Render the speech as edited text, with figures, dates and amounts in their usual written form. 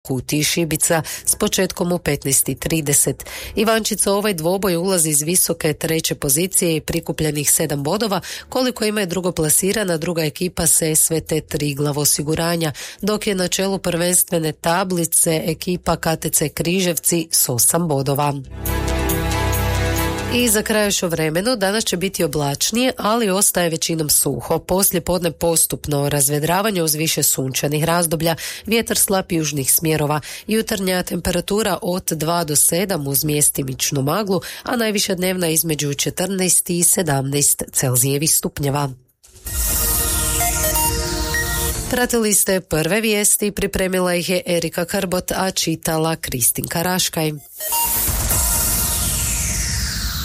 Kutiji Šibica s početkom u 15:30. Ivančica ovaj dvoboj ulazi iz visoke treće pozicije i prikupljenih 7 bodova, koliko ima je drugoplasirana druga ekipa SSVT Triglav osiguranja, dok je na čelu prvenstvene tablice ekipa KTC Križevci s 8 bodova. I za kraj još o vremenu, danas će biti oblačnije, ali ostaje većinom suho. Poslije podne postupno razvedravanje uz više sunčanih razdoblja, vjetar slab južnih smjerova, jutarnja temperatura od 2 do 7 uz mjestimičnu maglu, a najviša dnevna između 14 i 17 Celzijevih stupnjeva. Pratili ste prve vijesti, pripremila ih je Erika Karbot, a čitala Kristinka Raškaj.